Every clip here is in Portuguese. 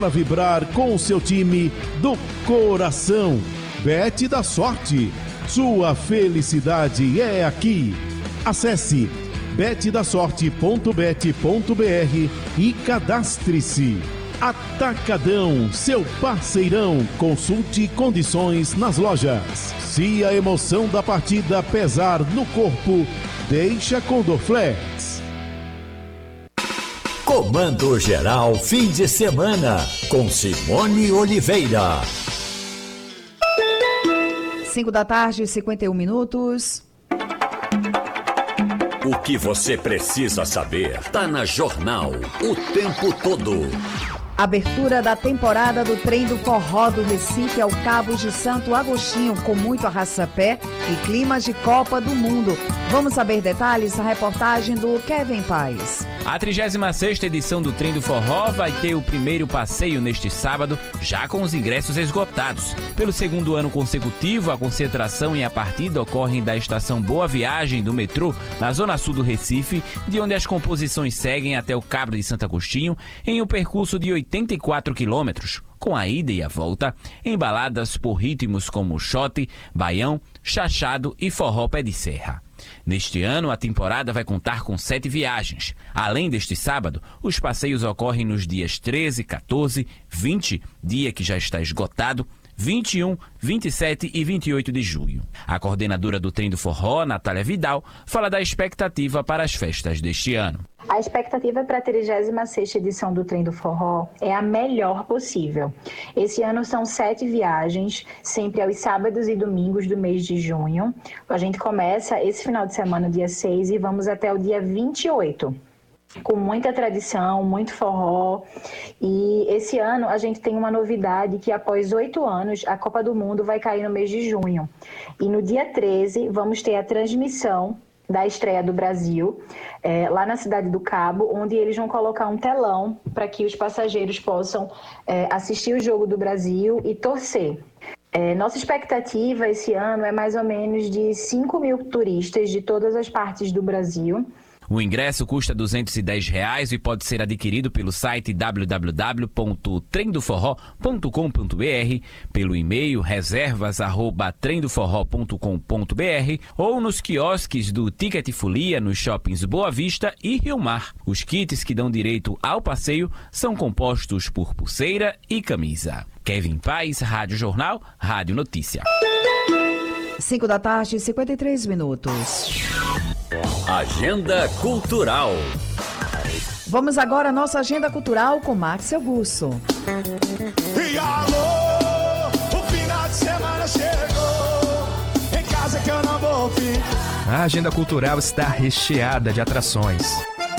Para vibrar com o seu time do coração. Bet da Sorte. Sua felicidade é aqui. Acesse betdasorte.bet.br e cadastre-se. Atacadão, seu parceirão. Consulte condições nas lojas. Se a emoção da partida pesar no corpo, deixa com Dorflex. Comando Geral Fim de Semana, com Simone Oliveira. 5h51. O que você precisa saber tá na Jornal o tempo todo. Abertura da temporada do Trem do Forró do Recife ao Cabo de Santo Agostinho, com muito arrasta-pé e climas de Copa do Mundo. Vamos saber detalhes na reportagem do Kevin Paes. A 36ª edição do Trem do Forró vai ter o primeiro passeio neste sábado, já com os ingressos esgotados. Pelo segundo ano consecutivo, a concentração e a partida ocorrem da estação Boa Viagem do metrô, na zona sul do Recife, de onde as composições seguem até o Cabo de Santo Agostinho, em um percurso de 84 quilômetros, com a ida e a volta, embaladas por ritmos como xote, baião, chachado e forró pé de serra. Neste ano, a temporada vai contar com 7 viagens. Além deste sábado, os passeios ocorrem nos dias 13, 14, 20, dia que já está esgotado, 21, 27 e 28 de junho. A coordenadora do Trem do Forró, Natália Vidal, fala da expectativa para as festas deste ano. A expectativa para a 36ª edição do Trem do Forró é a melhor possível. Esse ano são 7 viagens, sempre aos sábados e domingos do mês de junho. A gente começa esse final de semana, dia 6, e vamos até o dia 28. Com muita tradição, muito forró. E esse ano a gente tem uma novidade que após 8 anos a Copa do Mundo vai cair no mês de junho. E no dia 13 vamos ter a transmissão da estreia do Brasil, lá na cidade do Cabo, onde eles vão colocar um telão para que os passageiros possam assistir o jogo do Brasil e torcer. Nossa expectativa esse ano é mais ou menos de 5.000 turistas de todas as partes do Brasil. O ingresso custa R$ 210 e pode ser adquirido pelo site www.trendoforró.com.br, pelo e-mail reservas@trendoforró.com.br ou nos quiosques do Ticket Folia nos shoppings Boa Vista e Rio Mar. Os kits que dão direito ao passeio são compostos por pulseira e camisa. Kevin Paes, Rádio Jornal, Rádio Notícia. 5h53. Agenda Cultural. Vamos agora à nossa agenda cultural com Max Augusto. E alô, o final de semana chegou, em casa que eu não vou ficar. A agenda cultural está recheada de atrações.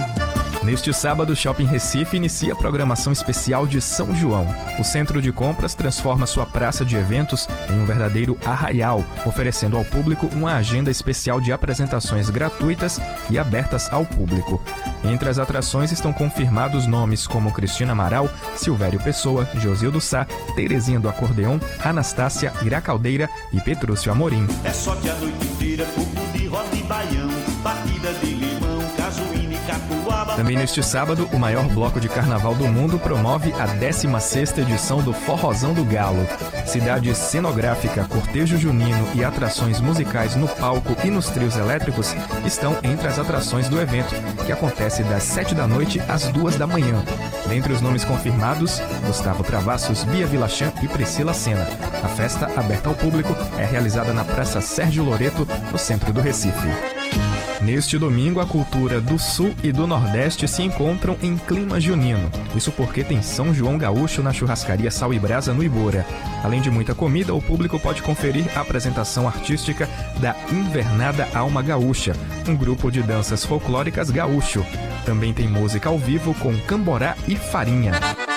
Neste sábado, o Shopping Recife inicia a programação especial de São João. O centro de compras transforma sua praça de eventos em um verdadeiro arraial, oferecendo ao público uma agenda especial de apresentações gratuitas e abertas ao público. Entre as atrações estão confirmados nomes como Cristina Amaral, Silvério Pessoa, Josildo Sá, Terezinha do Acordeon, Anastácia, Ira Caldeira e Petrúcio Amorim. É só que a noite inteira, fogo de roda e baião, batida de limão, cajuína e catuaba. Também neste sábado, o maior bloco de carnaval do mundo promove a 16ª edição do Forrozão do Galo. Cidade cenográfica, cortejo junino e atrações musicais no palco e nos trios elétricos estão entre as atrações do evento, que acontece das 7 da noite às 2 da manhã. Dentre os nomes confirmados, Gustavo Travassos, Bia Vilachan e Priscila Senna. A festa, aberta ao público, é realizada na Praça Sérgio Loreto, no centro do Recife. Neste domingo, a cultura do Sul e do Nordeste se encontram em clima junino. Isso porque tem São João Gaúcho na churrascaria Sal e Brasa no Ibora. Além de muita comida, o público pode conferir a apresentação artística da Invernada Alma Gaúcha, um grupo de danças folclóricas gaúcho. Também tem música ao vivo com camborá e farinha.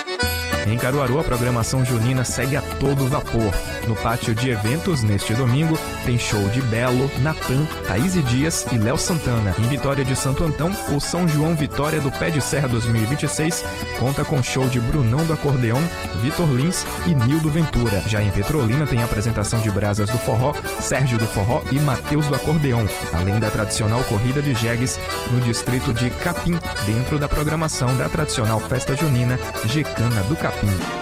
Em Caruaru, a programação junina segue a todo vapor. No pátio de eventos, neste domingo, tem show de Belo, Natan, Thaís Dias e Léo Santana. Em Vitória de Santo Antão, o São João Vitória do Pé de Serra 2026 conta com show de Brunão do Acordeon, Vitor Lins e Nildo Ventura. Já em Petrolina, tem apresentação de brasas do forró, Sérgio do Forró e Mateus do Acordeon, além da tradicional corrida de jegues no distrito de Capim, dentro da programação da tradicional festa junina Gecana do Capim.